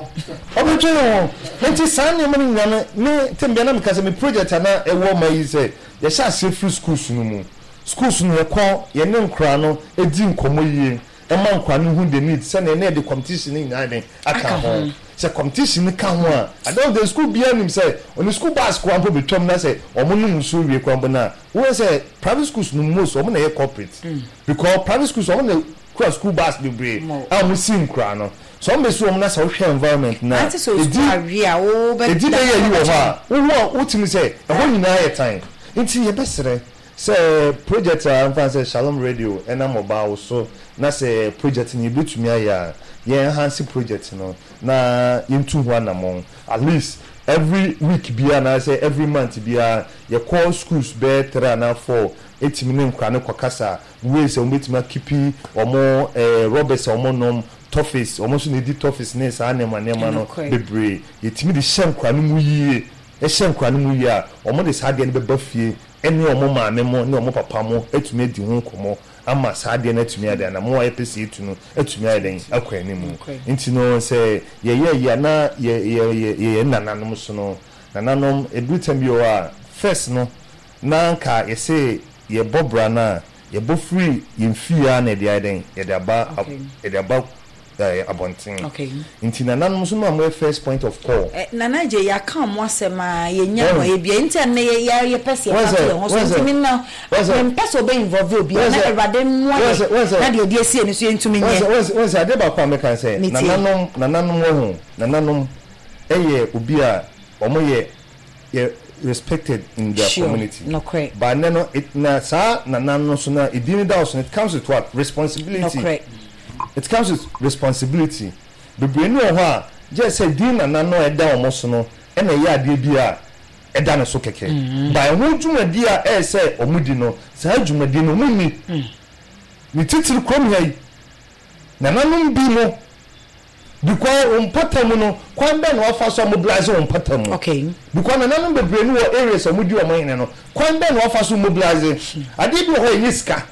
D: obi tun wo enti san ne mo nyame me tembe na me kase me project na e wo mai say ye sha se free schools no mu schools no ko ye ne nkra no edi nkomo yie e ma nkra no hu the need say na na the competition ni na den aka ho se competition ka ho a I don't the school bia nim say on the school bus ko ampo betom na say omo no so wie kwambo na wo say private schools no most omo na ye corporate mm. because private schools omo na cross school bus be brave am mo sim kra no so omo so omo na say wo environment na
B: edi edi wo be
D: edi dey you wo ha wo wo timi say e ho nyina ye time nti ye besere say project am fan say Shalom Radio and am mobile so na say project ni betumi aya ye enhance project no na into one among at least every week bia na say every month bia ye call schools be three na four etimi ne nkwa ne kwakasa we say ometimi kipi omo eh roberts omo nom toffees omo so ne di toffees ne sa ne manema no bebre yetimi di shenkwa no mu yie e shenkwa no mu yie a omo de sa de ne be bafie ene omo maame mo ne omo papa mo etumi di ho komo ama saade na tumi ade na mo ye pese etunu etumi ade akwani mu nti no say ye ye ye na ye ye ye nananom so no nananom edutem bi o a first no na nka ye say ye bobra na ye bo free ye mfia na de ade ye de aba ye de aba abontin
B: okay
D: nti nananom so no mo first point of call
B: nana je ya kan mo asema ye nya mo ye bia nti na ye ye pese ya ka ho so nti mi na em pese be involve obi na everade mo na de odi esi eni so ntumi nye
D: won say ade ba kwa me kan say nananom nananom wo ho nananom eye obi a omo ye ye respected in their sure. community
B: no correct
D: but no it na sa nananom so na edini da so it comes with what responsibility
B: no correct
D: it comes with responsibility the brain no ha just say din na na no e da omo so no e na ya ade bi a e da na so keke by ho dwumadi a e say omudi no sa dwumadi no muni ni titiri krom hai na na no bi no because on patam no kwan be no afa so mobilize on patam
B: okay
D: because na na no be brain no areas omudi o man no kwan be no afa so mobilize ade bi ho yiska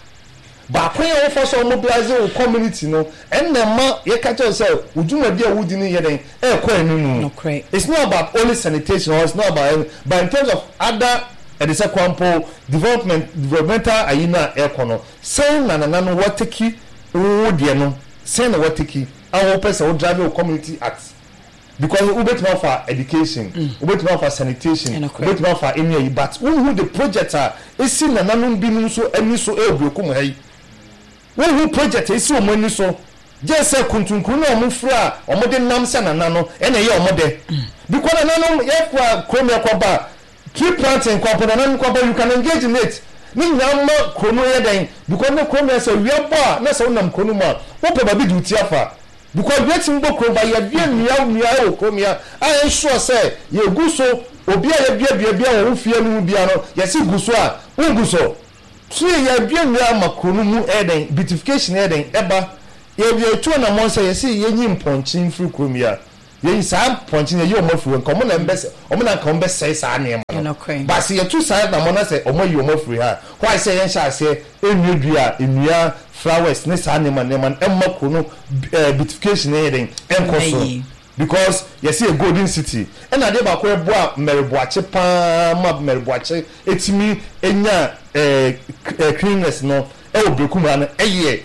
D: ba kwen o for so mobilize o community no and na ma ye catch us say udumadi a wudi ni ye den e kwa enu
B: no correct
D: it's not about only sanitation or it's not about but in terms of other and the kwampo development developmental ayina e kono say na na no wateki o de no say na wateki our person o drive o community act because we bet more for education we bet more for sanitation we bet more for any but who the project are is na na no bi no so eni so e obroku mo hai when who project is so money so just say kuntunkun na omo fra omo de nam se na na no e na ye omo de because na no ye kwa kromi akwaba tree planting kwa na na kwa you can engage in it ni nyama krono ye den because no kromi say we ba na say nam krono ma wo pe ba bi duty afa because we tin bo kroba ye bia mia mia o kromi a I sure say ye guso obi a ye bia bia bia wo fie no bia no ye si guso a wo guso so ya bia nwa makrono mu eden beautification eden eba ye bia tu na mo say say ye nyi mponchin free kromia ye sa mponchin ye omo free nko mo na mbese omo na nka mbese sa na ema no ba se ye tu sa na mo na say omo ye omo free ha why say ye sha say enyu dua enua flowers ne sa na ema na ema makrono beautification eden enkoso because you see a golden city and ade ba ko ebo a mereboache pa ma mereboache etimi enya eh cleanness no e obreku ma no eye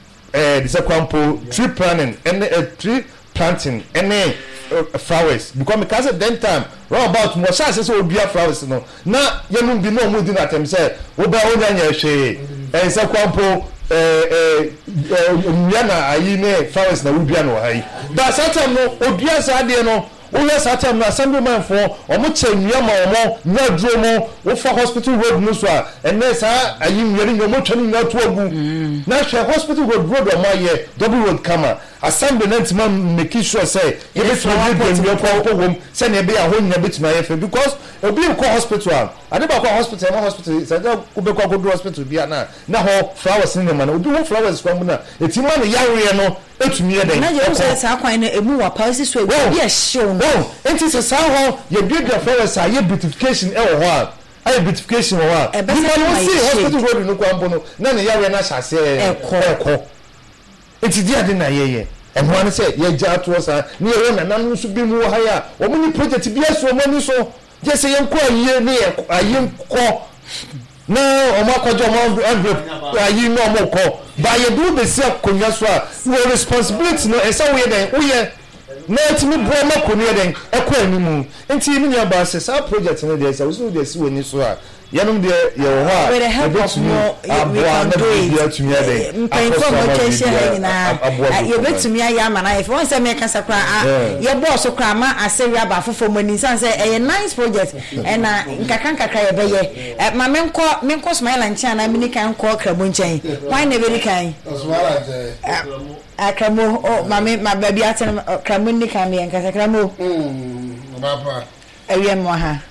D: eh the kwampo tree planting and a tree planting and flowers because me cause then time round about mo sha say so obia flowers no na yenu bi no mo di na tem say wo ba onya nya hwe eh se kwampo eh eh nyana ayi ne flowers na wudua no hai da satam no odua sa de no Oya satam na assemblyman for omo che nwia ma omo nya duro mo wo fa hospital road no so a enne sa ayi nwere nyo mo twani nya to agu na hwe hospital road road o ma ye double road kama assembly nantima make sure say you be to get dem kwa kwa wom say na be a ho nya betima ye fe because obi ko hospital ade ba kwa hospital ma hospital say da ko be kwa go hospital bia na na ho flowers ni ma na obi ho flowers kwa mu na etima na yare no etumi ye den
B: na je say sa kwan na emu wa policy so e be a show
D: oh enti se sa ho ye build the flowers a ye beautification e wo ho a aye beautification wo a
B: e be say
D: hospital road no kwa mbo no na na yare na hyase e ko enti dia de na ye ye and one say ye ja to sa ni ye na nanu so bi mu ha ya o mu ni project bi aso mo ni so je say ye nko aye ni aye nko na o ma kojo mo aye no mo ko ba ye do be say konwa so a your responsibility no e say we den we ye na etimi bro ma konwa den e ko animu enti mi nya ba say sa project no dey say we so dey see we ni so a yanum de ye wo ha
B: with the help of more we can do it mpemfo mo chese ha nyina ye betumi ayi ama na if one say me kasa kra ye boss kra ma asewia ba fofo mo ni san say a nice project and na nkaka nkaka ye be ye ma me nko me nko smile and chan na me ni kan ko kra mo nchen why na be ni kan
C: oswara je
B: akramo o ma me ma ba bi aten kra mo ni kan me nkasa kra mo
C: mm baba
B: ewie mo ha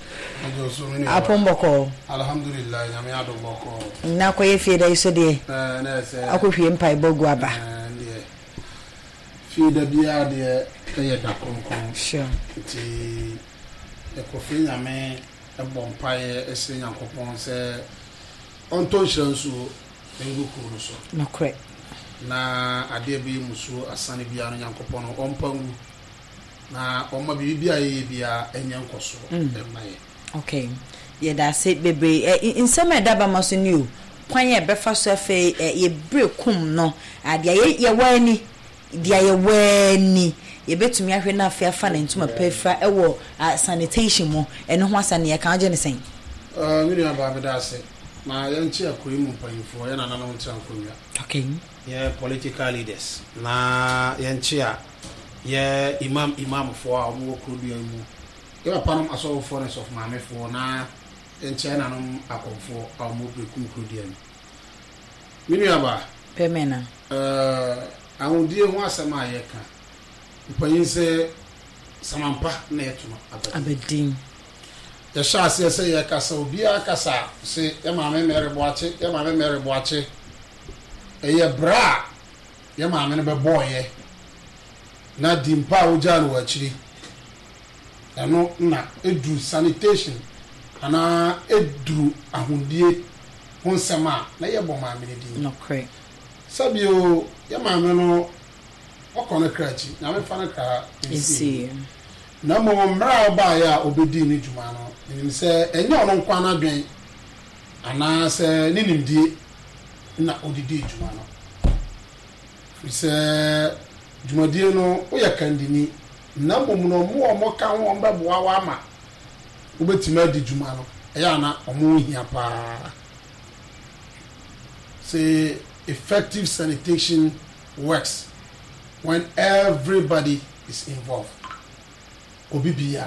B: apomboko
C: alhamdulillah nyame adomboko
B: na ko ye fie da iso de
C: eh na se
B: akohwie mpai bogu aba
C: eh fie da bia de ye da konkon
B: sure
C: ti e ko fie nyame e bompai e se nyankopon se onto hyiransu engu kuru so
B: no kre
C: na ade bi musu asane bia no nyankopon ompangu na omma bi bia ye bia enyankoso e maye.
B: Okay. Yeah, that's it, baby. Uh, in some daba maso new. Kwan ye befa so afi ye bre kum no. Adia ye ye wani. Dia ye wani. Ye betumi ahwe na afi afa na ntuma pefa e wo sanitation mo. Eno ho asane ye kan je ne sen.
C: Uh, mi na ba be da se. Na ye nchi akoi mu panfo ye na na no nchi ankonwa.
B: Okay.
C: Ye political leaders. Na ye nchi a ye imam imam fo a mo ko bia mu. Ewa panum aso foreigners of mame for na enche na nom akonfo a mo brekum krodian minu aba
B: pemena
C: eh awudie ho asema ayeka mpanyin se samampa na yetuma
B: abedin
C: ya sha se se ya kasa obi akasa se ya mame mere boache ya mame mere boache eye bra ya mame ne be boye na dimpa oja no achiri ano na edu sanitation ana edu ahundie honsema na ye bo maame di
B: no kre
C: sabio ye maame no okono krachi na me fa na kra
B: isi
C: na mo mra ba ya obedi ni juma no nim se enye ono nkwa na dwen ana se ni nimdie na odidi juma no se jumadie no o ya kandini na mom no mo omo ka ho omba boa wa ma obetima di juma no eya na omo hia pa say effective sanitation works when everybody is involved obibia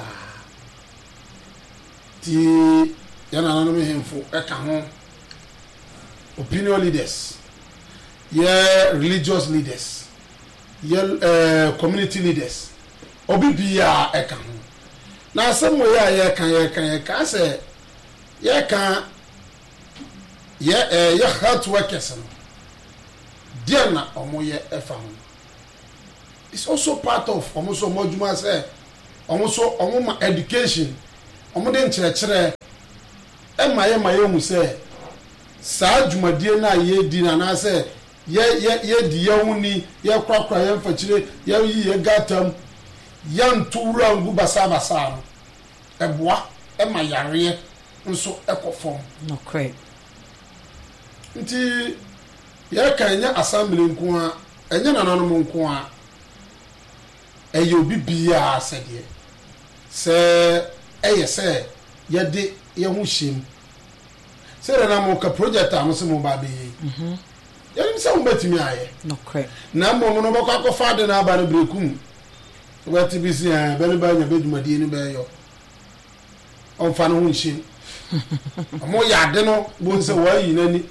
C: ti yana na no me hemfo e ka ho opinion leaders yeah religious leaders yeah uh, community leaders obibia e ka ho na asemo ya ye kan ye kan ye ka se ye kan ye eh ye health workers no dia na omo ye e fa ho it's also part of omo so moduma say omo so omo ma education omo de nkyerɛkyerɛ e ma ye ma ye mu say saa dwumadie na ye di na na say ye ye ye di ye huni ye kwakwa ye mfakire ye yi ye gatam yan tuura ngu basa basa no eboa e ma yare nso ekofom
B: no kre
C: nti ye kan nya assembly nko a enye nananom nko a eye obi bia asede se eye se ye de ye hu shim se na mo ka project am se mo ba be mhm
F: yanim se wo betimi aye
B: no kre
F: na mo no bako akofa de na aba no brekum wati bisi eh bele ba nya bedumadi ni be yo on fa no hunshin mo ya de no bo nse wa yi nani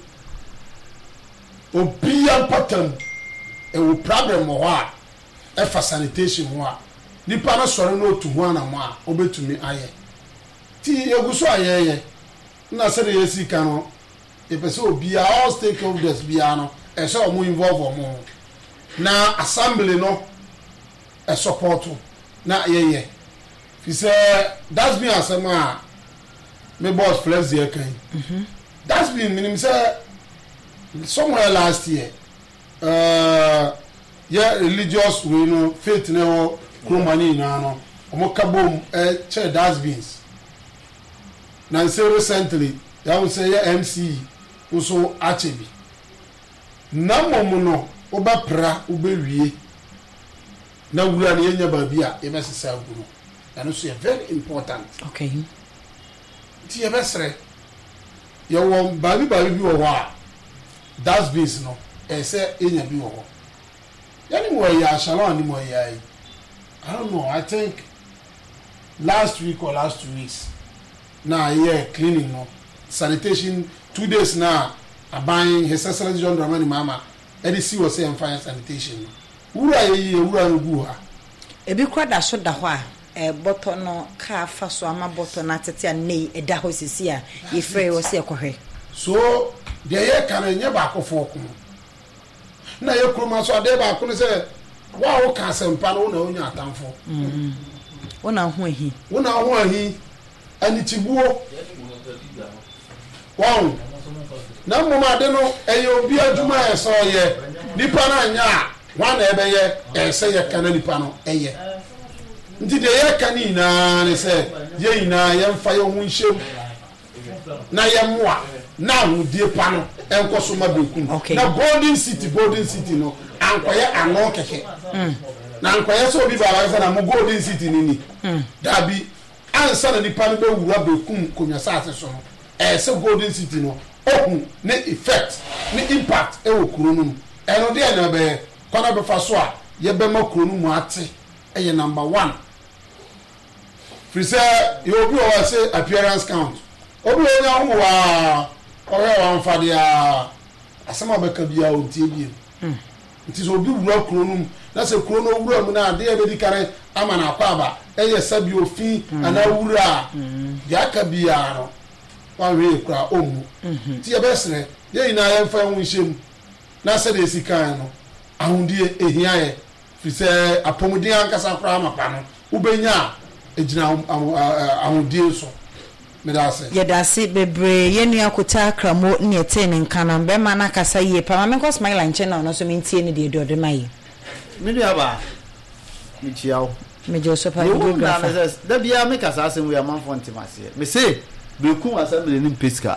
F: obi ya patam e wo problem mo ha e fa sanitation ho a nipa na sore no otu ho na mo a obetumi aye ti eguso aye ye na se de yesi ka no e pese obi all stakeholders bia no e so mo involve mo na assembly no e support na ye ye fi say that's been asema me boss flex here kan mhm that's been minim say somewhere last year uh yeah religious we know faith no kromani na no omo kabom eh che that's been na say recently ya we say M C also achebi na momo no obapra obewie na wura na yenya ba bia e mesesa guru and so very important
B: okay
F: ti e mesre ye won ba bi ba bi wo wa that's base no e say enya bi wo ho yani mo ya shalom ni mo ya I don't know I think last week or last two weeks now yeah cleaning no sanitation two days now abang his excellency John Dramani Mama e see was say fire sanitation wura ye wura no gu ha
B: ebi kwada so da ho a e boto no ka fa so ama boto na tete a nei e da ho sisi a ye frɛ wo se ekohwe
F: so de ye kan nye ba akofo ko na ye kroma so ade ba ko ne se wa wo ka sempa no na onya atamfo
B: mhm wona ho ahi
F: wona ho ahi ani tibuo wow na mo ma de no e ye obi adwuma e so ye nipa na anya wa na ebe ye e se ye kan nipa no e ye nti de ye kan ni na ne se ye ina ye mfa ye ho nhyem na ye moa na hu die pa no enko so ma bekum na golden city golden city no ankoye ano keke mm na ankoye so obi ba wa na mo golden city ni ni mm dabi ansa na nipa no be wura bekum konwa saase so no e se golden city no ohun ne effect ne impact e wo kuro no eno de na be kwana be fa so a ye be ma kuro no mu ate e ye number one free say you obi o say appearance count obi o nya ho wa oya wan fa dia asema be ka bia o tie bia mm nti so obi wura kuro no na se kuro no wura mu na de e be di kare ama na akwa aba e ye sabi ofin ana wura dia ka bia no we kura omu ti e be sere ye ina ye fa hu hyem na se de sika no ahundie ehia ye fi se apomudin ankasa kura mapa no ubenya ejina ahundie so me da se
B: ye da se bebre ye nua kota kramo ne ete ne nkana be ma na kasa ye pa ma me ko smile and channel no so me ntie ne de do de mai
G: me dia ba me chiao
B: me jo so pa videographer
G: da bia me kasa asem we amanfo ntimase me se bekum assembly ni pesca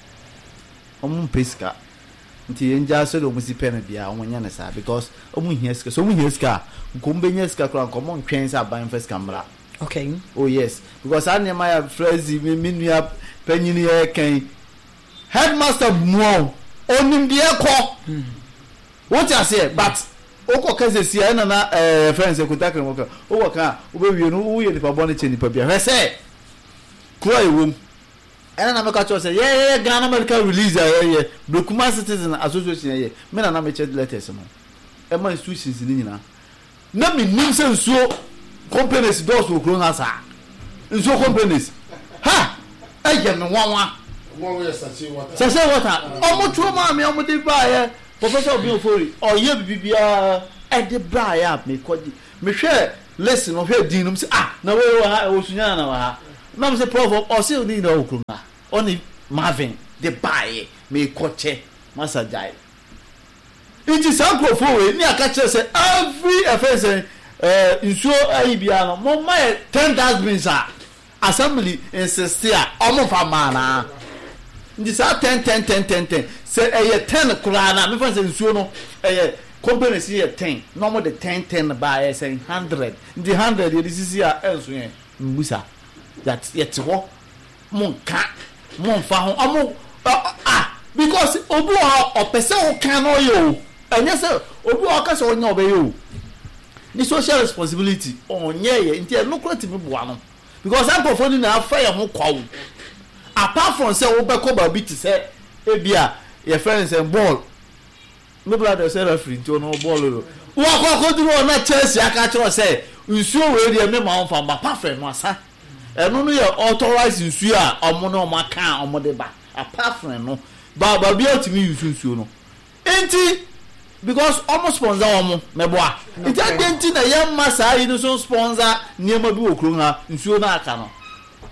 G: omun pesca nti enja so do musi pen bia omunya ne sa because omun hieska so omun hieska nkombe nyeska kra nkomo ntwen sa ban first camera
B: okay
G: oh yes because I my friends me minua panyini e kan headmaster mo onim de ekọ what you say but oko kaze sia na na eh friends ekutakre mo ka o waka o be wie no wo ye nipa bone che nipa bia hwe se kro ewom ena na meka cho say yeah yeah Ghana American release yeah yeah document citizen association yeah me na na me check letters mo e ma institutions ni nyina na me nim se nsuo companies those who grow as nsuo companies ha eye me wanwa
F: mo we sachi water
G: sachi water omo tuo ma me omo de ba ye professor obi ofori oye bibia e de bra ya me koji me hwe lesson no hwe din no se ah na we wa osunya na wa ha na me se prof o se oni na okru na oni Marvin de bae me koche masajai it is uncle we ni aka chere say every offense eh nsuo ayi bia no mo my ten dustbins are assembly insist here omo fa mana ndi sa ten ten ten ten ten say eh ten kura na me fa say nsuo no eh company see ten no more the ten ten by say one hundred ndi one hundred ye this here enso yen mbusa that yet wo mon ka mon fa ho omo ah because obu a opese o kan no yo anya se obu a ka se onya obeyo ni social responsibility onye ye nti e no kwati me boa no because am for ni na afa ye ho kwawo apart from say wo be ko ba bi ti say e bia your friends and ball no brother say referee nti no ball lo wo ko ko duro na Chelsea aka chiro say nsuo we dey me ma on fa ba pa friend no asa eno no ye authorized nsuo a omo no ma kan omo de ba apart from no ba ba bi otimi use nsuo no enti because almost sponsor omo meboa enti adenti na ye masa yi no so sponsor niema bi okro ha nsuo na aka no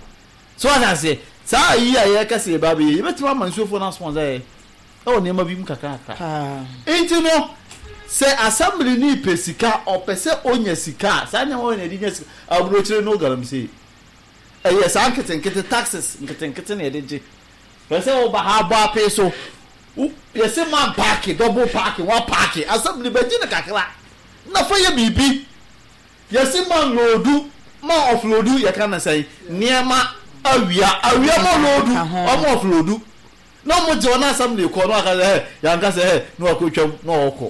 G: so I say sa yi ya ye ka se ba bi ye betima man nsuo fo na sponsor e o niema bi mkaka aka enti no se assembly ni pesika opese onya sika sa nya won edi nya sika aburo chire no garam se eh yes ankete nkete taxes nkete nkete na edeje pese o ba ha ba peso yes man park double park one park assembly be jina kakra na fa ye bibi yes man loadu man offloadu ye kan say niema awia awia man loadu o man offloadu no mo je na assembly ko no aka eh ya nka say eh no akotwam no oko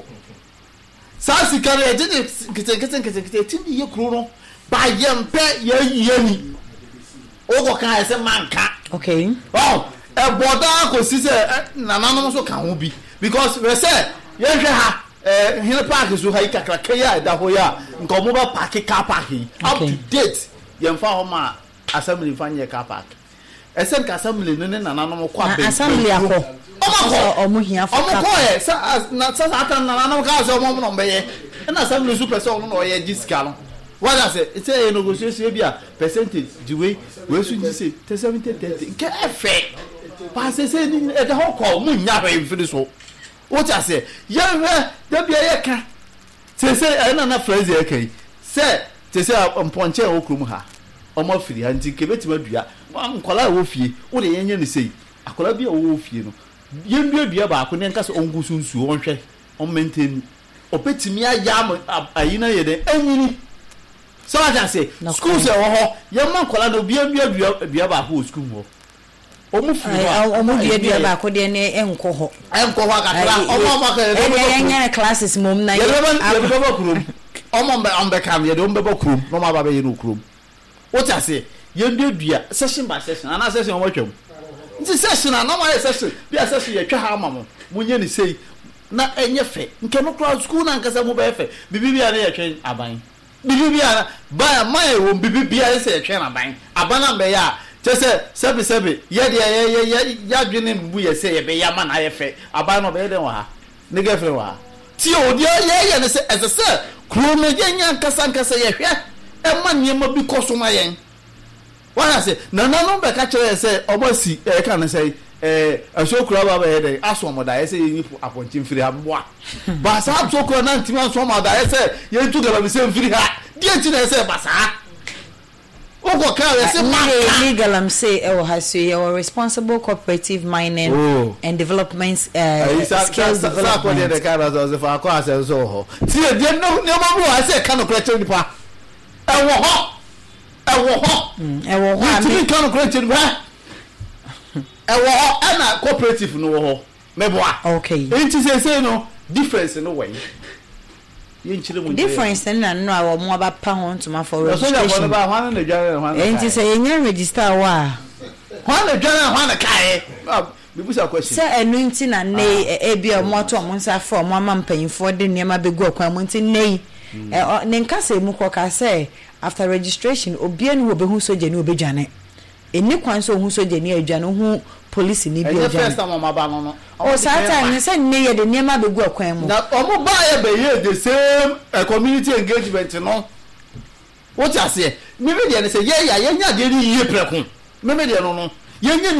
G: sasi kare e jini kete kete kete kete tindi ye kuro no ba ye mpe ye yeni ogo kan ese manka
B: okay
G: oh e boda ko si se nananom so kan ho bi because we say ye hwe ha eh hin park so ha ikakra kaya da ho ya nko mo ba park car park up to date ye mfa ho ma assembly fa nye car park ese ka assembly no ne nananom kwa be
B: assembly akọ omo omo hia fa
G: omo ko e sa na sa atan nananom ka so omo no be ye na assembly super so no ye disca no what I say it's a negotiation bia percentage the way we should say seventy thirty nke efe pass say ni e da ho ko mu nya ba mfiri so what I say ye hwe da bia ye ka say say na na phrase ye kai say say say amponche o krum ha omo firi ha nti kebetima dua nkola wo fie wo de yenye ni sei akola bia wo fie no ye ndua dua ba ko ne nka so ongusu nsu on hwe on maintain opetimi aya ayina ye de anyini so I can say school say oh ye man kola no bia bia bia ba ho school mo omu firi ho
B: omu bia bia ba ko de ne enko ho
G: enko ho akatra omo ma ka
B: ye nya classes mom na ye
G: ye be ba kurum omo be on be kam ye de be ba kurum no ma ba be ye no kurum what I say ye ndua dua session by session ana session o twam nti session na no ma ye session bia session ye twa ha ma mo munye ni sei na enye fe nke no class school na nkasa mo be fe bibibia na ye twen aban bibibia ba mai wo bibibia se twen aban abana be ya chese sebi sebi ye de ye ye ya dwene mbu ye se ye be ya ma na ye fe aban no be de wa ha ne ge fe wa ti o de ye ye ne se ese se kro me ye nya nkasa nkasa ye hwe e ma niema bi koso ma yen wa say na na no be ka chere se obosi e ka na say eh asokura baba ye de aso mo da ye se yin aponti mfiri ha mboa ba sa asokura na ntimi aso mo da ye se ye tu gaba bi se mfiri ha die ti na ye se ba sa ogo ka ye se ma
B: legal am say e wo ha so ye wo responsible cooperative mining oh. and developments uh skills development sa ko de ka ra so se fa ko ase so ho
G: ti e de no ne mo mo ase ka no kra chere nipa e wo ho e wo ho
B: e wo ho
G: ti ka no kra chere nipa ewo ana cooperative no ho meboa
B: okay
G: enti say say no difference no way ye nchire mu
B: difference na no a wo mo aba pa ho ntoma for registration
G: so ba hwan na dware hwan
B: enti say ye register wa
G: hwan na dware hwan na kai me busa question
B: say enu nti na nei e bia mo to mo nsa for mo ama mpanyimfo de niema begu akwan mo nti nei ne nka say mu ko ka say after registration obi ani wo behu soje ni obedwane eni kwan so hu soje ni adwane hu police ni bi adwane
G: first time ma ba no no
B: o sa time say ne ye de niema begu akwan mu
G: na omo ba ye be ye the same uh, community engagement no what you say me me de say ye ya ye nya de ni ye prekun me me de no no ye nya